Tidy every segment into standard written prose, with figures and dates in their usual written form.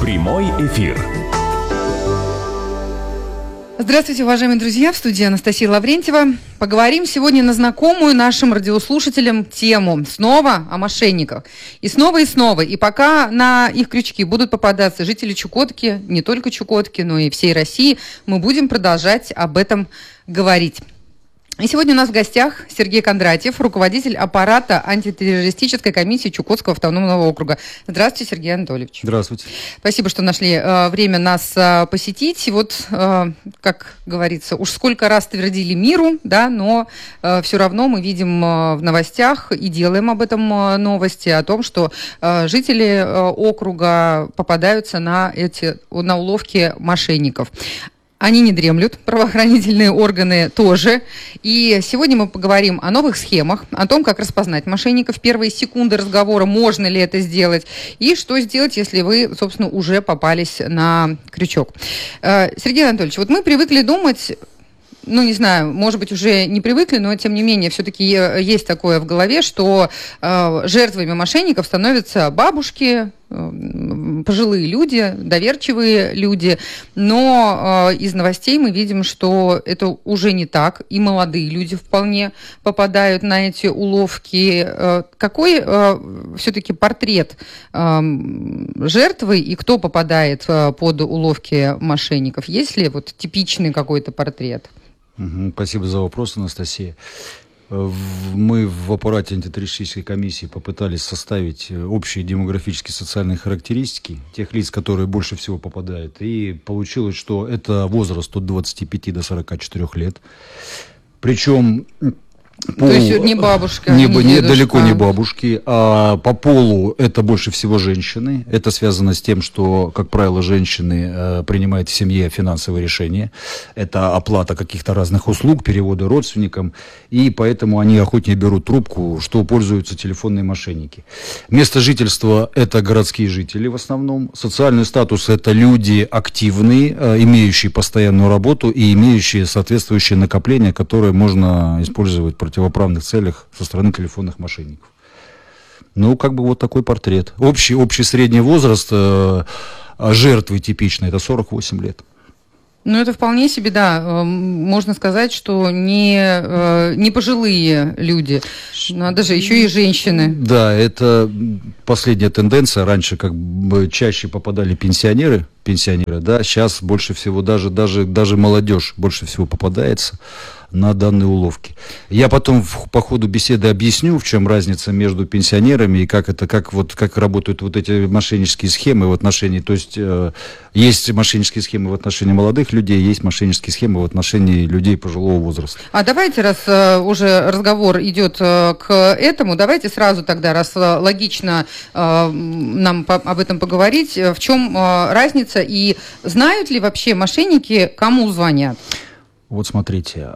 Прямой эфир. Здравствуйте, уважаемые друзья, в студии Анастасия Лаврентьева. Поговорим сегодня на знакомую нашим радиослушателям тему. Снова о мошенниках. И снова, и снова. И пока на их крючки будут попадаться жители Чукотки, не только Чукотки, но и всей России, мы будем продолжать об этом говорить. И сегодня у нас в гостях Сергей Кондратьев, руководитель аппарата антитеррористической комиссии Чукотского автономного округа. Здравствуйте, Сергей Анатольевич. Здравствуйте. Спасибо, что нашли время нас посетить. И вот, как говорится, уж сколько раз твердили миру, да, но все равно мы видим в новостях и делаем об этом новости, о том, что жители округа попадаются на уловки мошенников. Они не дремлют, правоохранительные органы тоже. И сегодня мы поговорим о новых схемах, о том, как распознать мошенников в первые секунды разговора, можно ли это сделать, и что сделать, если вы, собственно, уже попались на крючок. Сергей Анатольевич, вот мы привыкли думать... не знаю, может быть, уже не привыкли, но, тем не менее, все-таки есть такое в голове, что жертвами мошенников становятся бабушки, пожилые люди, доверчивые люди. Но из новостей мы видим, что это уже не так, и молодые люди вполне попадают на эти уловки. Какой все-таки портрет жертвы и кто попадает под уловки мошенников? Есть ли вот типичный какой-то портрет? Спасибо за вопрос, Анастасия. Мы в аппарате антитеррористической комиссии попытались составить общие демографические социальные характеристики тех лиц, которые больше всего попадают. И получилось, что это возраст от 25 до 44 лет. Причем... То есть не бабушка, далеко не бабушки, а по полу это больше всего женщины. Это связано с тем, что, как правило, женщины принимают в семье финансовые решения. Это оплата каких-то разных услуг, переводы родственникам. И поэтому они охотнее берут трубку, что пользуются телефонные мошенники. Место жительства – это городские жители в основном. Социальный статус – это люди активные, имеющие постоянную работу и имеющие соответствующие накопления, которые можно использовать в противоправных целях со стороны телефонных мошенников. Вот такой портрет. Общий средний возраст жертвы типичный – это 48 лет. Это вполне себе, да, можно сказать, что не пожилые люди, надо же, еще и женщины. Да, это последняя тенденция. Раньше чаще попадали пенсионеры, да, сейчас больше всего даже молодежь больше всего попадается на данные уловки. Я потом по ходу беседы объясню, в чем разница между пенсионерами и как работают вот эти мошеннические схемы в отношении, то есть есть мошеннические схемы в отношении молодых людей, есть мошеннические схемы в отношении людей пожилого возраста. А давайте, раз уже разговор идет к этому, давайте сразу тогда, раз логично нам об этом поговорить, в чем разница и знают ли вообще мошенники, кому звонят? Вот смотрите,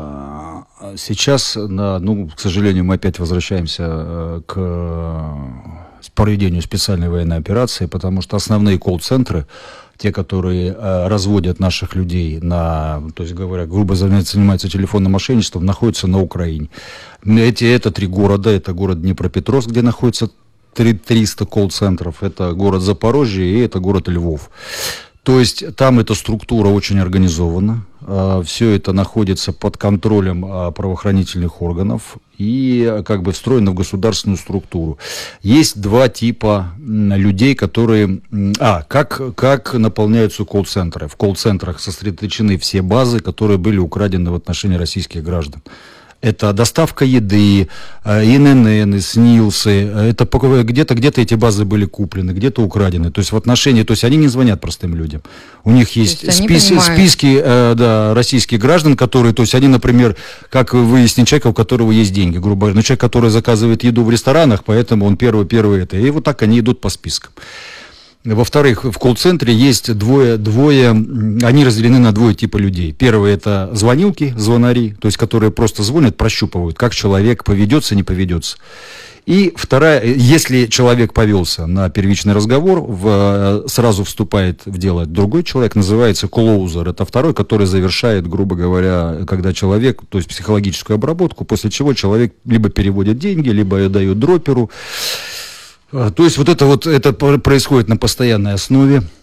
сейчас, к сожалению, мы опять возвращаемся к проведению специальной военной операции, потому что основные колл-центры, те, которые разводят наших людей, то есть, говоря, грубо занимаются телефонным мошенничеством, находятся на Украине. Это 3 города, это город Днепропетровск, где находится 300 колл-центров, это город Запорожье и это город Львов. То есть там эта структура очень организована, все это находится под контролем правоохранительных органов и встроено в государственную структуру. Есть 2 типа людей, которые... Как наполняются колл-центры? В колл-центрах сосредоточены все базы, которые были украдены в отношении российских граждан. Это доставка еды, ИНН, СНИЛСы, это где-то эти базы были куплены, где-то украдены. То есть они не звонят простым людям. У них есть списки российских граждан, которые, то есть они, например, как выяснить человека, у которого есть деньги, грубо говоря, человек, который заказывает еду в ресторанах, поэтому он первый это. И вот так они идут по спискам. Во-вторых, в колл-центре есть двое, они разделены на 2 типа людей. Первый – это звонари, то есть которые просто звонят, прощупывают, как человек поведется, не поведется. И вторая, если человек повелся на первичный разговор, сразу вступает в дело другой человек, называется клоузер. Это второй, который завершает, грубо говоря, когда человек, то есть психологическую обработку, после чего человек либо переводит деньги, либо дает дроперу. То есть это происходит на постоянной основе.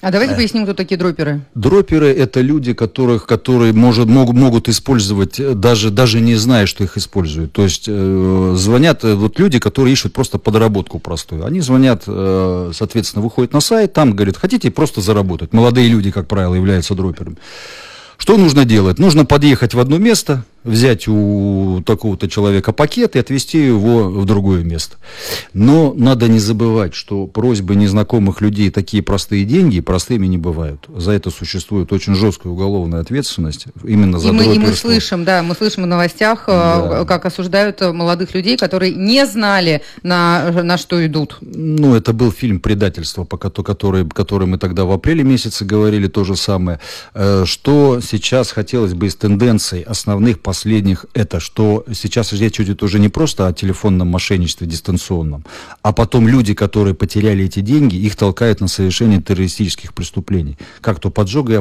А давайте поясним, кто такие дроперы. Дроперы — это люди, которые могут использовать, даже не зная, что их используют. То есть звонят вот люди, которые ищут просто подработку простую. Они звонят, соответственно, выходят на сайт, там говорят, хотите просто заработать. Молодые люди, как правило, являются дроперами. Что нужно делать? Нужно подъехать в одно место, взять у такого-то человека пакет и отвезти его в другое место. Но надо не забывать, что просьбы незнакомых людей, такие простые деньги, простыми не бывают. За это существует очень жесткая уголовная ответственность. Именно за дроперство. Мы слышим в новостях, как осуждают молодых людей, которые не знали, на что идут. Ну, это был фильм «Предательство», который мы тогда в апреле месяце говорили, то же самое. Что сейчас хотелось бы из тенденций основных последних, это что сейчас речь идет уже не просто о телефонном мошенничестве дистанционном, а потом люди, которые потеряли эти деньги, их толкают на совершение террористических преступлений. Как то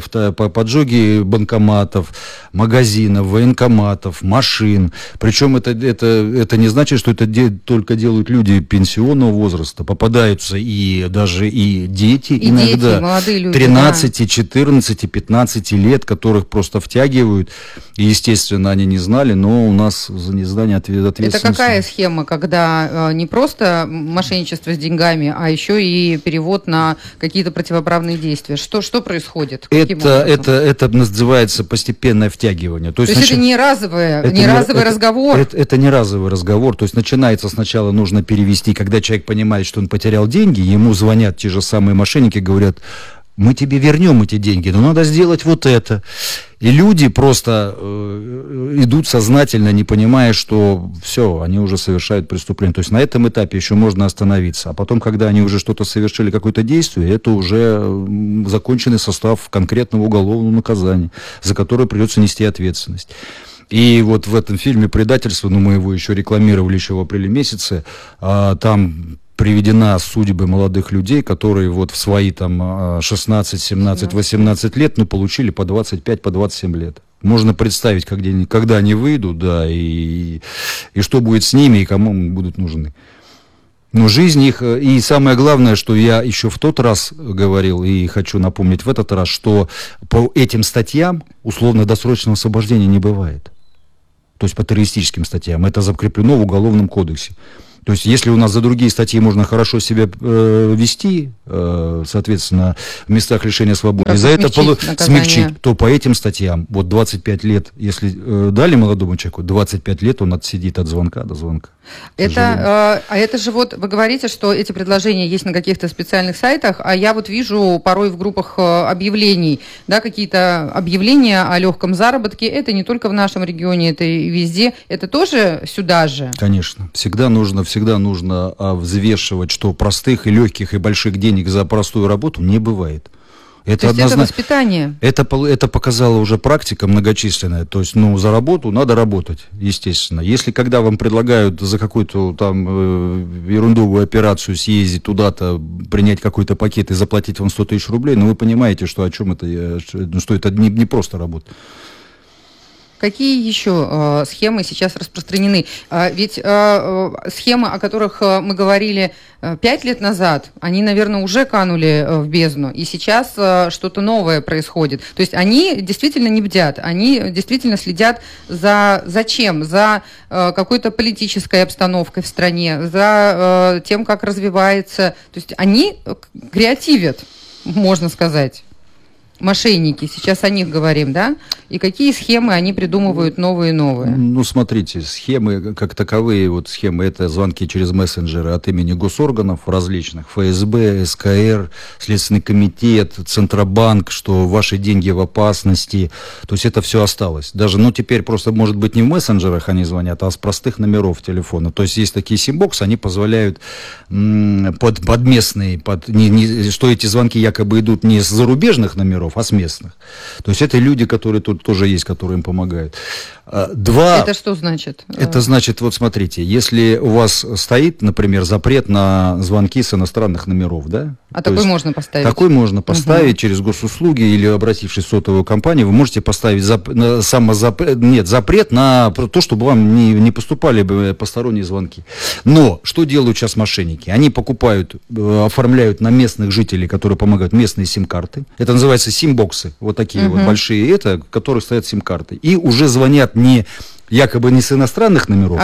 поджоги банкоматов, магазинов, военкоматов, машин. Причем это не значит, что это только делают люди пенсионного возраста. Попадаются даже и дети иногда. Дети, молодые люди, 13, 14, 15 лет, которых просто втягивают. И, естественно, они не знали, но у нас за незнание ответственности. Это какая схема, когда не просто мошенничество с деньгами, а еще и перевод на какие-то противоправные действия? Что происходит? Это называется постепенное втягивание. То есть это не разовый разговор? Это не разовый разговор. То есть начинается сначала, нужно перевести, когда человек понимает, что он потерял деньги, ему звонят те же самые мошенники, говорят: мы тебе вернем эти деньги, но надо сделать вот это. И люди просто идут сознательно, не понимая, что все, они уже совершают преступление. То есть на этом этапе еще можно остановиться. А потом, когда они уже что-то совершили, какое-то действие, это уже законченный состав конкретного уголовного наказания, за которое придется нести ответственность. И вот в этом фильме «Предательство», мы его еще рекламировали еще в апреле месяце, там приведена судьбы молодых людей, которые вот в свои там 16, 17, 18 лет, получили по 25, по 27 лет. Можно представить, когда они выйдут, да, и что будет с ними, и кому будут нужны. Но жизнь их, и самое главное, что я еще в тот раз говорил, и хочу напомнить в этот раз, что по этим статьям условно-досрочного освобождения не бывает. То есть по террористическим статьям. Это закреплено в Уголовном кодексе. То есть, если у нас за другие статьи можно хорошо себя вести, соответственно, в местах лишения свободы, и за это смягчить, то по этим статьям, вот 25 лет, если дали молодому человеку, 25 лет он отсидит от звонка до звонка. Это же вот, вы говорите, что эти предложения есть на каких-то специальных сайтах, а я вот вижу порой в группах объявлений, да, какие-то объявления о легком заработке. Это не только в нашем регионе, это и везде. Это тоже сюда же? Конечно. Всегда нужно взвешивать, что простых и легких и больших денег за простую работу не бывает. Это воспитание? Это показала уже практика многочисленная. То есть, за работу надо работать, естественно. Если когда вам предлагают за какую-то там ерундовую операцию съездить туда-то, принять какой-то пакет и заплатить вам 100 тысяч рублей, вы понимаете, что это не просто работа. Какие еще схемы сейчас распространены? Ведь схемы, о которых мы говорили 5 лет назад, они, наверное, уже канули в бездну, и сейчас что-то новое происходит. То есть они действительно не бдят, они действительно следят за чем? За какой-то политической обстановкой в стране, за тем, как развивается. То есть они креативят, можно сказать. Мошенники, сейчас о них говорим, да? И какие схемы они придумывают новые и новые? Смотрите, схемы как таковые, схемы, это звонки через мессенджеры от имени госорганов различных, ФСБ, СКР, Следственный комитет, Центробанк, что ваши деньги в опасности, то есть это все осталось. Даже, теперь просто, может быть, не в мессенджерах они звонят, а с простых номеров телефона. То есть есть такие симбоксы, они позволяют под местные, что эти звонки якобы идут не с зарубежных номеров, а с местных. То есть это люди, которые тут тоже есть, которые им помогают. Это что значит? Это значит, вот смотрите, если у вас стоит, например, запрет на звонки с иностранных номеров, да? Такой можно поставить? Такой можно поставить через госуслуги или обратившись в сотовую компанию, вы можете поставить запрет на то, чтобы вам не поступали посторонние звонки. Но что делают сейчас мошенники? Они покупают, оформляют на местных жителей, которые помогают, местные сим-карты. Это называется сим-боксы, вот такие вот большие, в которых стоят сим-карты. И уже звонят якобы не с иностранных номеров,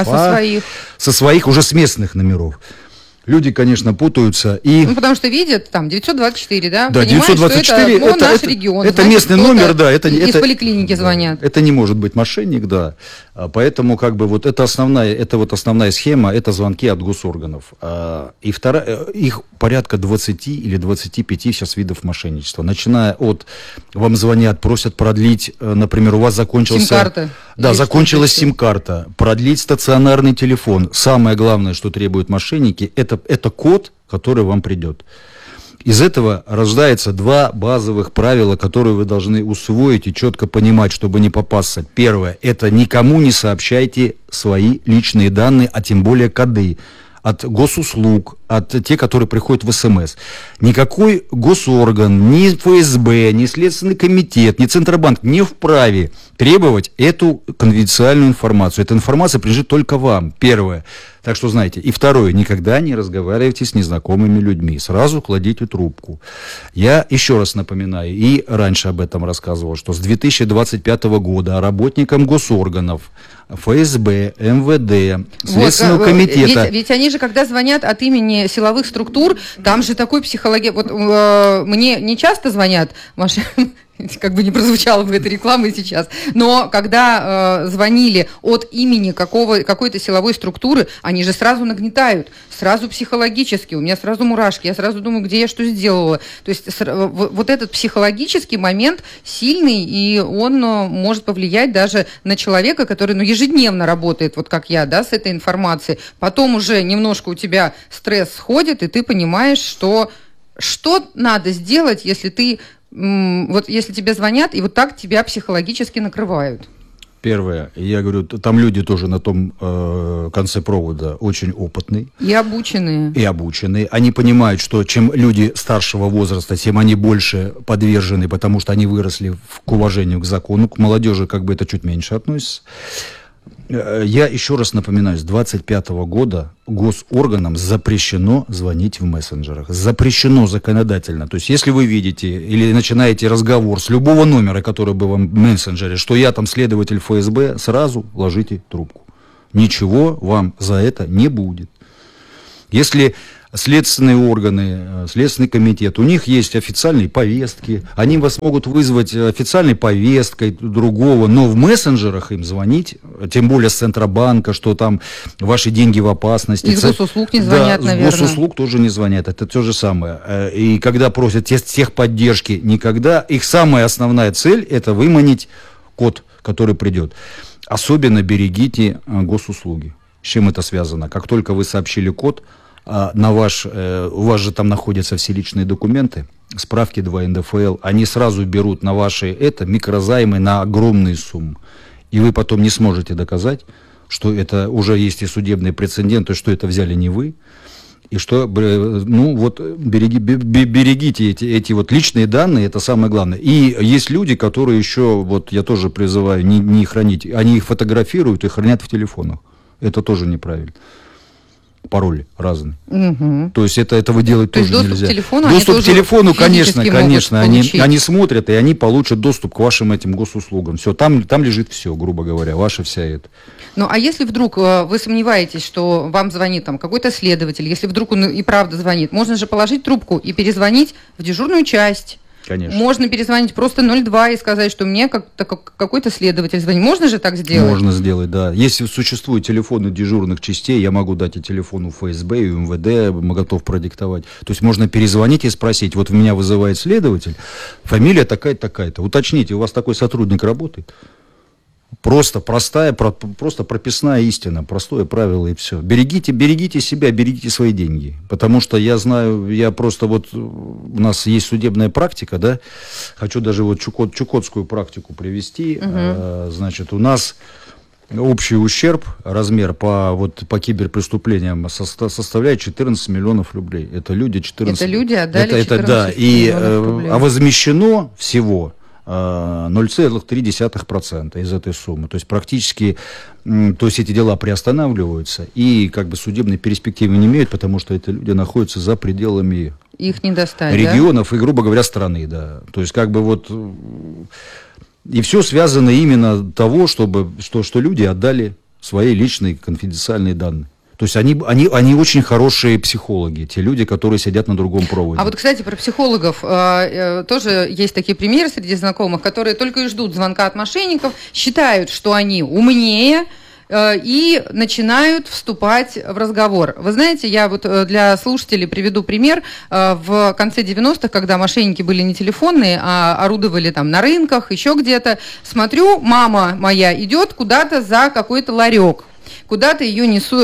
со своих уже с местных номеров. Люди, конечно, путаются. Потому что видят, там, 924, да? Да, 924, это наш регион. Это местный номер, да. Из поликлиники звонят. Это не может быть мошенник, да. Поэтому, как бы, вот это основная схема, это звонки от госорганов. И их порядка 20 или 25 сейчас видов мошенничества. Начиная от, вам звонят, просят продлить, например, у вас закончился... Сим-карта. Да, закончилась сим-карта. Продлить стационарный телефон. Самое главное, что требуют мошенники, это код, который вам придет. Из этого рождается два базовых правила, которые вы должны усвоить и четко понимать, чтобы не попасться. Первое, это никому не сообщайте свои личные данные, а тем более коды от госуслуг, от те, которые приходят в СМС. Никакой госорган, ни ФСБ, ни Следственный комитет, ни Центробанк не вправе требовать эту конфиденциальную информацию. Эта информация принадлежит только вам. Первое. Так что знаете. И второе. Никогда не разговаривайте с незнакомыми людьми. Сразу кладите трубку. Я еще раз напоминаю, и раньше об этом рассказывал, что с 2025 года работникам госорганов, ФСБ, МВД, Следственного комитета... Ведь они же, когда звонят от имени силовых структур, там же такой психология... Вот мне не часто звонят, Маша... Как бы не прозвучало бы эта реклама и сейчас. Но когда звонили от имени какой-то силовой структуры, они же сразу нагнетают, сразу психологически. У меня сразу мурашки, я сразу думаю, где я что сделала. То есть вот этот психологический момент сильный, и он может повлиять даже на человека, который ежедневно работает, вот как я, да, с этой информацией. Потом уже немножко у тебя стресс сходит, и ты понимаешь, что надо сделать, если ты... Вот если тебе звонят, и вот так тебя психологически накрывают. Первое, я говорю, там люди тоже на том конце провода очень опытные. И обученные. Они понимают, что чем люди старшего возраста, тем они больше подвержены, потому что они выросли к уважению к закону. К молодежи как бы это чуть меньше относится. Я еще раз напоминаю, с 25 года госорганам запрещено звонить в мессенджерах. Запрещено законодательно. То есть, если вы видите или начинаете разговор с любого номера, который бы вам в мессенджере, что я там следователь ФСБ, сразу ложите трубку. Ничего вам за это не будет. Если следственные органы, Следственный комитет, у них есть официальные повестки, они вас могут вызвать официальной повесткой другого, но в мессенджерах им звонить, тем более с Центробанка, что там ваши деньги в опасности. Из госуслуг не звонят, наверное. Из госуслуг тоже не звонят, это то же самое. И когда просят техподдержки, никогда, их самая основная цель – это выманить код, который придет. Особенно берегите госуслуги. С чем это связано? Как только вы сообщили код, у вас же там находятся все личные документы, справки 2 НДФЛ, они сразу берут на ваши микрозаймы на огромные суммы. И вы потом не сможете доказать, что это уже есть и судебный прецедент, то что это взяли не вы. И что, берегите эти вот личные данные, это самое главное. И есть люди, которые еще, вот я тоже призываю не хранить, они их фотографируют и хранят в телефонах. Это тоже неправильно. Пароли разные. Угу. То есть это вы делать тоже нельзя. Доступ к телефону, конечно, они смотрят, и они получат доступ к вашим этим госуслугам. Все, там лежит все, грубо говоря, ваша вся это. Ну, а если вдруг вы сомневаетесь, что вам звонит там какой-то следователь, если вдруг он и правда звонит, можно же положить трубку и перезвонить в дежурную часть. Конечно. Можно перезвонить просто 02 и сказать, что мне какой-то следователь звонит. Можно же так сделать? Можно сделать, да. Если существуют телефоны дежурных частей, я могу дать и телефон у ФСБ, и МВД, готов продиктовать. То есть можно перезвонить и спросить, вот меня вызывает следователь, фамилия такая-то, такая-то. Уточните, у вас такой сотрудник работает? Просто просто прописная истина, простое правило и все. Берегите себя, берегите свои деньги. Потому что я знаю, у нас есть судебная практика, да, хочу даже вот чукотскую практику привести. Значит, у нас общий ущерб, размер по киберпреступлениям составляет 14 миллионов рублей. Это люди 14. Это люди отдали 14 да, миллионов рублей. А возмещено всего 0,3% из этой суммы. То есть практически, эти дела приостанавливаются и как бы судебной перспективы не имеют, потому что эти люди находятся за пределами их не достать, регионов, да? И, грубо говоря, страны, да. То есть как бы и все связано именно того, что люди отдали свои личные конфиденциальные данные. То есть они очень хорошие психологи, те люди, которые сидят на другом проводе. А вот, кстати, про психологов тоже есть такие примеры среди знакомых, которые только и ждут звонка от мошенников, считают, что они умнее, и начинают вступать в разговор. Вы знаете, я вот для слушателей приведу пример. В конце 90-х, когда мошенники были не телефонные, а орудовали там на рынках, еще где-то, смотрю, мама моя идет куда-то за какой-то ларек. Куда-то ее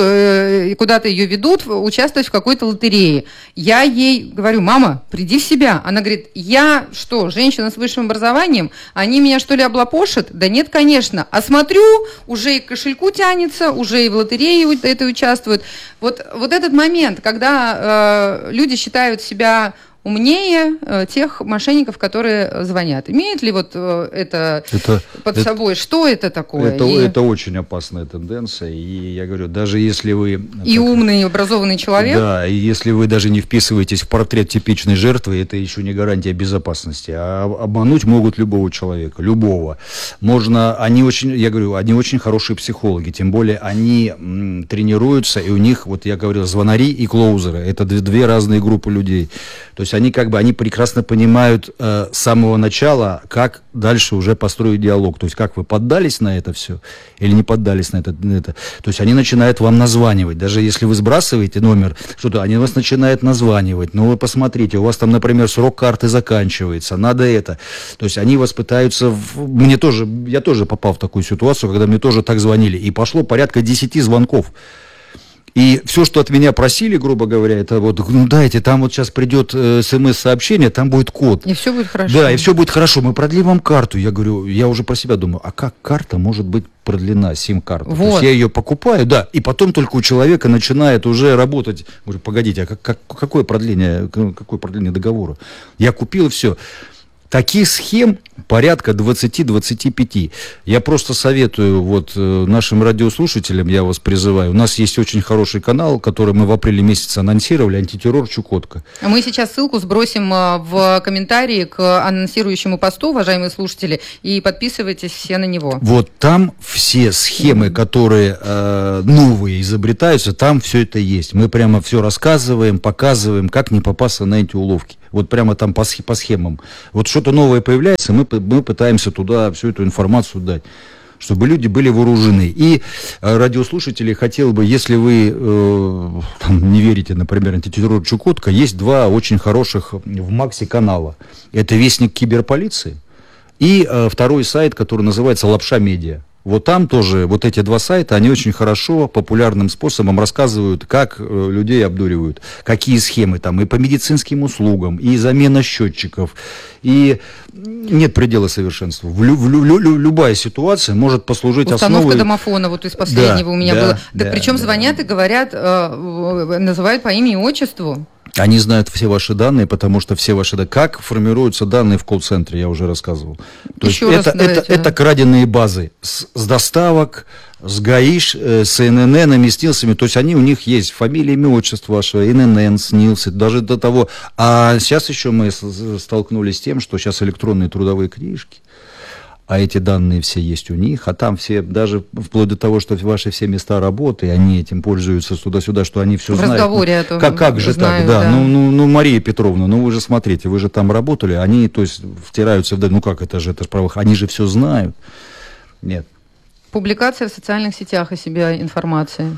ведут участвовать в какой-то лотерее. Я ей говорю: мама, приди в себя. Она говорит: я что, женщина с высшим образованием? Они меня что ли облапошат? Да нет, конечно. А смотрю, уже и к кошельку тянется, уже и в лотерее это участвуют. Вот этот момент, когда люди считают себя умнее тех мошенников, которые звонят. Имеет ли это под собой? Что это такое? Это очень опасная тенденция. И я говорю, даже если вы... И умный, и образованный человек. Да, и если вы даже не вписываетесь в портрет типичной жертвы, это еще не гарантия безопасности. А обмануть могут любого человека, любого. Они очень хорошие психологи. Тем более они тренируются, и у них, я говорил, звонари и клоузеры. Это две разные группы людей. То есть они прекрасно понимают с самого начала, как дальше уже построить диалог. То есть как вы поддались на это все или не поддались на это. То есть они начинают вам названивать. Даже если вы сбрасываете номер, они вас начинают названивать. Ну вы посмотрите, у вас там, например, срок карты заканчивается, надо это. То есть они вас пытаются... Я тоже попал в такую ситуацию, когда мне тоже так звонили. И пошло порядка 10 звонков. И все, что от меня просили, грубо говоря, это дайте, там сейчас придет смс-сообщение, там будет код. И все будет хорошо. Да, и все будет хорошо, мы продлим вам карту. Я говорю, я уже про себя думаю, а как карта может быть продлена, сим-карта? Вот. То есть я ее покупаю, да, и потом только у человека начинает уже работать. Говорю, погодите, а какое продление договора? Я купил, и все. Таких схем порядка 20-25. Я просто советую нашим радиослушателям, я вас призываю, у нас есть очень хороший канал, который мы в апреле месяце анонсировали, «Антитеррор Чукотка». Мы сейчас ссылку сбросим в комментарии к анонсирующему посту, уважаемые слушатели, и подписывайтесь все на него. Там все схемы, которые новые изобретаются, там все это есть. Мы прямо все рассказываем, показываем, как не попасться на эти уловки. Прямо там по схемам. Что-то новое появляется, мы пытаемся туда всю эту информацию дать, чтобы люди были вооружены. И радиослушатели, хотел бы, если вы не верите, например, «Антитеррор Чукотка», есть два очень хороших в Максе канала. Это «Вестник киберполиции» и второй сайт, который называется «Лапша Медиа». Там тоже эти два сайта, они очень хорошо, популярным способом рассказывают, как людей обдуривают, какие схемы там, и по медицинским услугам, и замена счетчиков, и нет предела совершенству. Любая ситуация может послужить основой... Установка домофона, из последнего у меня было. Причем звонят и говорят, называют по имени и отчеству. Они знают все ваши данные, потому что все ваши данные... Как формируются данные в колл-центре, я уже рассказывал. То есть это краденые базы с доставок, с ГАИШ, с ИНН, СНИЛСами. То есть у них есть фамилия, имя, отчество ваше, ИНН, СНИЛС, даже до того. А сейчас еще мы столкнулись с тем, что сейчас электронные трудовые книжки, а эти данные все есть у них, а там все, даже вплоть до того, что ваши все места работы, они этим пользуются туда-сюда, что они все знают. В разговоре это как же знаю, так, да. Мария Петровна, вы же смотрите, вы же там работали, они, втираются в... это же правых, они же все знают. Нет. Публикация в социальных сетях о себе информации.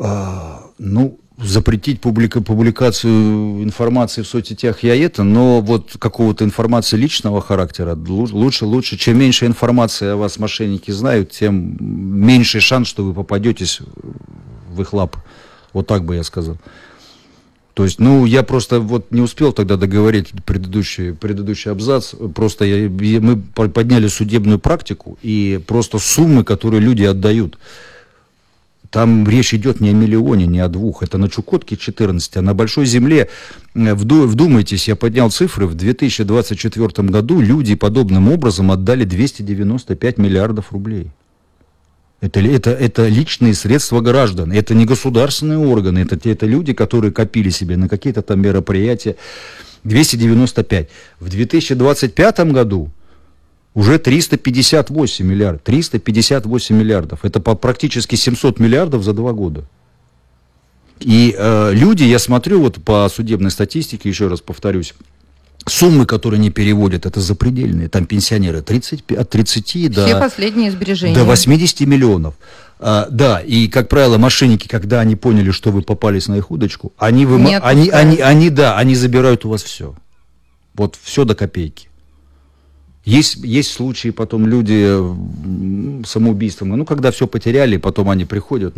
Запретить публикацию информации в соцсетях но какого-то информации личного характера лучше. Чем меньше информации о вас мошенники знают, тем меньше шанс, что вы попадетесь в их лапы. Так бы я сказал. То есть, я просто вот не успел тогда договорить предыдущий абзац. Просто мы подняли судебную практику, и просто суммы, которые люди отдают. Там речь идет не о миллионе, не о 2. Это на Чукотке 14, а на Большой Земле, вдумайтесь, я поднял цифры, в 2024 году люди подобным образом отдали 295 миллиардов рублей. Это личные средства граждан, это не государственные органы, это люди, которые копили себе на какие-то там мероприятия. 295. В 2025 году уже 358 миллиардов. 358 миллиардов. Это практически 700 миллиардов за 2 года. И люди, я смотрю вот по судебной статистике, еще раз повторюсь, суммы, которые не переводят, это запредельные. Там пенсионеры от 30 до... Все последние сбережения. До 80 миллионов. Да, и, как правило, мошенники, когда они поняли, что вы попались на их удочку, они забирают у вас все. Вот все до копейки. Есть случаи, потом люди самоубийством, когда все потеряли, потом они приходят,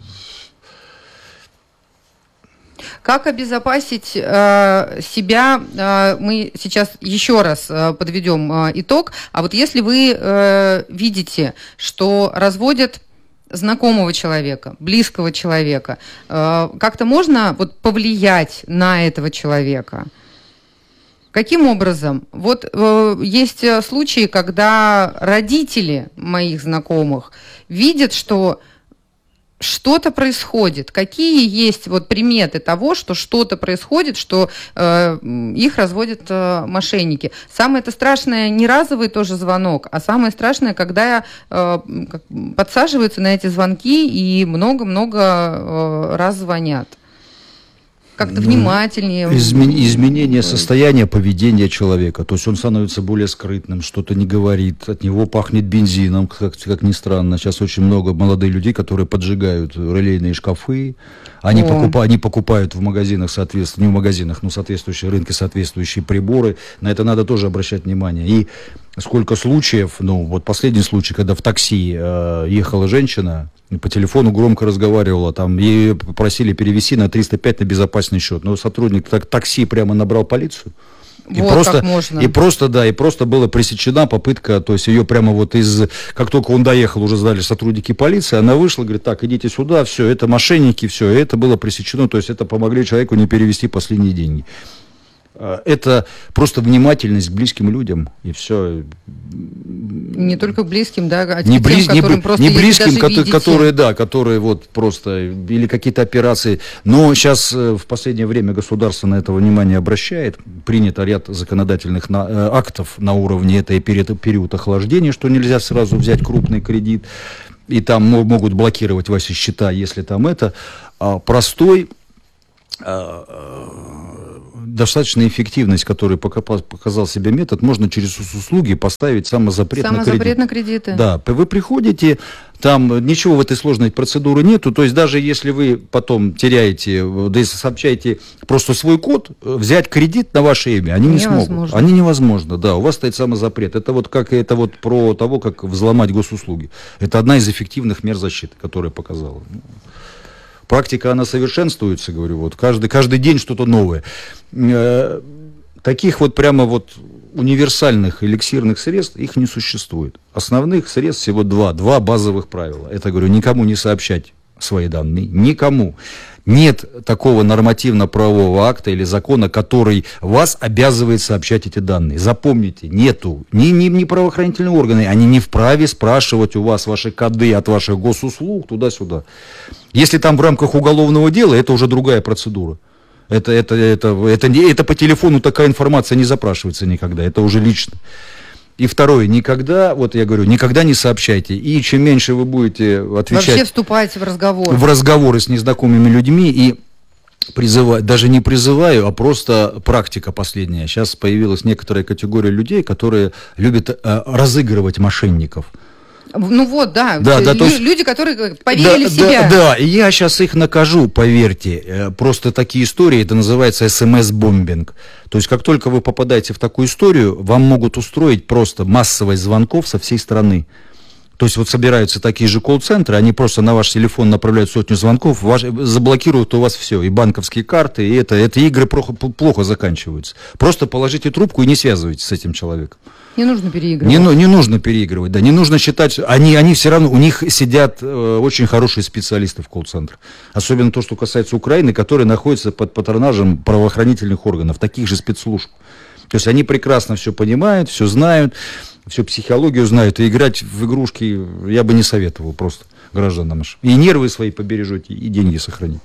Как обезопасить себя? Мы сейчас еще раз подведем итог. А вот если вы видите, что разводят знакомого человека, близкого человека, как-то можно повлиять на этого человека? Каким образом? Есть случаи, когда родители моих знакомых видят, что что-то происходит. Какие есть приметы того, что что-то происходит, что их разводят мошенники? Самое это страшное не разовый тоже звонок, а самое страшное, когда подсаживаются на эти звонки и много-много раз звонят. Как-то внимательнее. Изменение состояния поведения человека. То есть он становится более скрытным, что-то не говорит, от него пахнет бензином, как ни странно. Сейчас очень много молодых людей, которые поджигают релейные шкафы. Они покупают в магазинах, соответственно, не в магазинах, но соответствующие рынки, соответствующие приборы. На это надо тоже обращать внимание. И сколько случаев, последний случай, когда в такси ехала женщина, по телефону громко разговаривала, там ей попросили перевести на 305 на безопасный счет. Но сотрудник такси прямо набрал полицию. И просто была пресечена попытка, то есть ее прямо как только он доехал, уже сдали сотрудники полиции, она вышла, говорит, так, идите сюда, все, это мошенники, все, это было пресечено, то есть это помогли человеку не перевести последние деньги. Это просто внимательность к близким людям, и все. Не только близким, да, а тем, которым просто не близким, которые просто, или какие-то операции. Но сейчас в последнее время государство на это внимание обращает. Принято ряд законодательных актов на уровне, это и период охлаждения, что нельзя сразу взять крупный кредит, и там могут блокировать ваши счета, если там это. Простой... достаточная эффективность, которую показал себе метод, можно через услуги поставить самозапрет на кредиты. Да, вы приходите, там ничего в этой сложной процедуры нету, то есть даже если вы потом теряете, сообщаете просто свой код, взять кредит на ваше имя, они не смогут. Они невозможно, да, у вас стоит самозапрет. Это про того, как взломать госуслуги. Это одна из эффективных мер защиты, которая показала. Практика, она совершенствуется, говорю, каждый день что-то новое. Таких универсальных эликсирных средств, их не существует. Основных средств всего два базовых правила. Это, говорю, никому не сообщать свои данные, никому. Нет такого нормативно-правового акта или закона, который вас обязывает сообщать эти данные. Запомните, нету. Ни правоохранительные органы, они не вправе спрашивать у вас ваши коды от ваших госуслуг туда-сюда. Если там в рамках уголовного дела, это уже другая процедура. Это по телефону такая информация не запрашивается никогда, это уже лично. И второе, никогда не сообщайте. И чем меньше вы будете отвечать... Вообще вступать в разговор. В разговоры с незнакомыми людьми и призывать, даже не призываю, а просто практика последняя. Сейчас появилась некоторая категория людей, которые любят разыгрывать мошенников. Люди, которые поверили в себя. Да, и я сейчас их накажу, поверьте. Просто такие истории, это называется СМС-бомбинг. То есть, как только вы попадаете в такую историю, вам могут устроить просто массовость звонков со всей страны. То есть вот собираются такие же колл-центры, они просто на ваш телефон направляют сотню звонков, заблокируют у вас все, и банковские карты, и это игры плохо заканчиваются. Просто положите трубку и не связывайтесь с этим человеком. Не нужно переигрывать. Не нужно переигрывать, да, не нужно считать, они все равно, у них сидят очень хорошие специалисты в колл-центрах. Особенно то, что касается Украины, которые находятся под патронажем правоохранительных органов, таких же спецслужб. То есть они прекрасно все понимают, все знают, всю психологию знают, и играть в игрушки я бы не советовал просто гражданам нашим. И нервы свои побережете, и деньги сохранить.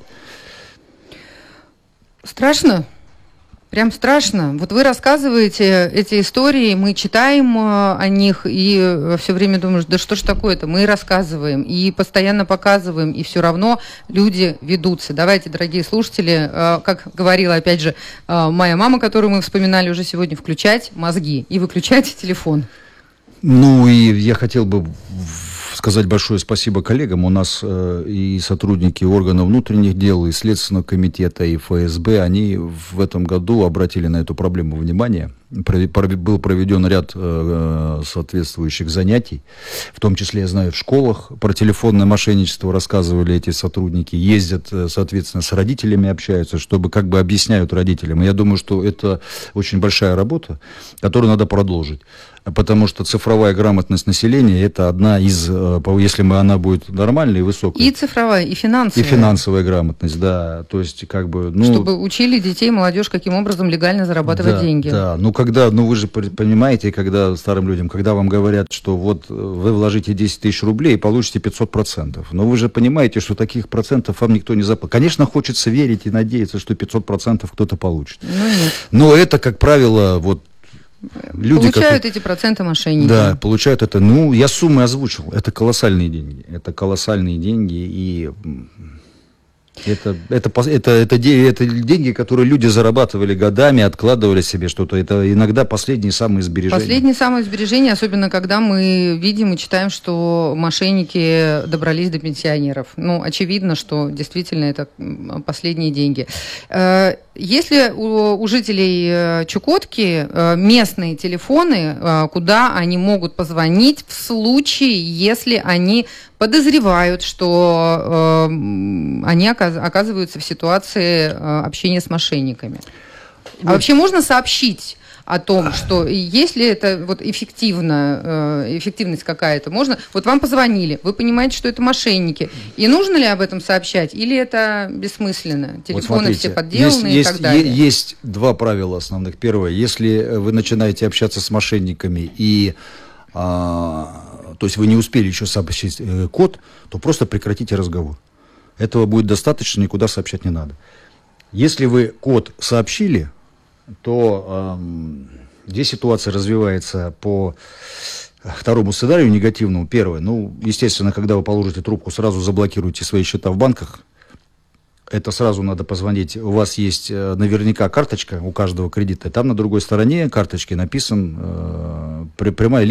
Страшно? Прям страшно. Вот вы рассказываете эти истории, мы читаем о них и все время думаем, да что ж такое-то, мы рассказываем и постоянно показываем, и все равно люди ведутся. Давайте, дорогие слушатели, как говорила опять же моя мама, которую мы вспоминали уже сегодня, включать мозги и выключать телефон. Ну и я хотел бы сказать большое спасибо коллегам. У нас и сотрудники органов внутренних дел, и Следственного комитета, и ФСБ, они в этом году обратили на эту проблему внимание. Был проведен ряд соответствующих занятий, в том числе, я знаю, в школах про телефонное мошенничество рассказывали эти сотрудники, ездят, соответственно, с родителями общаются, чтобы как бы объясняют родителям. И я думаю, что это очень большая работа, которую надо продолжить. Потому что цифровая грамотность населения – это одна из, если она будет нормальной и высокой. И цифровая, и финансовая. И финансовая грамотность, да. То есть, как бы, ну, чтобы учили детей, молодежь, каким образом легально зарабатывать деньги. Да, ну вы же понимаете, когда старым людям, когда вам говорят, что вот вы вложите 10 тысяч рублей и получите 500%. Но вы же понимаете, что таких процентов вам никто не заплатит. Конечно, хочется верить и надеяться, что 500% кто-то получит. Ну, нет. Но это, как правило, вот, люди получают эти проценты мошенники. Да, получают это. Ну, я суммы озвучил. Это колоссальные деньги. Это колоссальные деньги. И это деньги, которые люди зарабатывали годами, откладывали себе что-то. Это иногда последние самые сбережения. Последние самые сбережения, особенно когда мы видим и читаем, что мошенники добрались до пенсионеров. Ну, очевидно, что действительно это последние деньги. Если у жителей Чукотки местные телефоны, куда они могут позвонить в случае, если они подозревают, что они оказываются в ситуации общения с мошенниками? А вообще можно сообщить о том, что если это вот эффективность какая-то, можно, вот вам позвонили, вы понимаете, что это мошенники, и нужно ли об этом сообщать, или это бессмысленно? Телефоны вот смотрите, все подделанные и так далее. Есть два правила основных. Первое, если вы начинаете общаться с мошенниками и то есть вы не успели еще сообщить код, то просто прекратите разговор. Этого будет достаточно, никуда сообщать не надо. Если вы код сообщили, то здесь ситуация развивается по второму сценарию негативному. Первое, ну, естественно, когда вы положите трубку, сразу заблокируйте свои счета в банках. Это сразу надо позвонить. У вас есть наверняка карточка у каждого кредита. Там на другой стороне карточки написан прямая